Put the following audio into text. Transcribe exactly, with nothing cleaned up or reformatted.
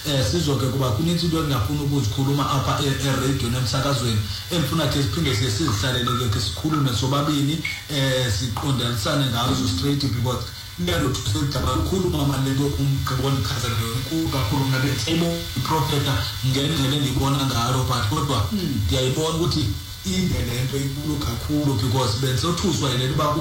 eh sizoke kuba kuninzi into engafuna ukuzikhuluma apha e-radio nemsakazweni emfuna ke siphinde sizihlalele ke sikhulume sobabini eh siqondelisane ngazo straight because ngalo tusentaba ukukhuluma amaleko umqebona ikhazana enkulu kakhulu ngabe ebo iprofeta ngendlela engibona ngalo but kodwa ngiyayibona ukuthi indlela into inkulu kakhulu because benzothuswa yena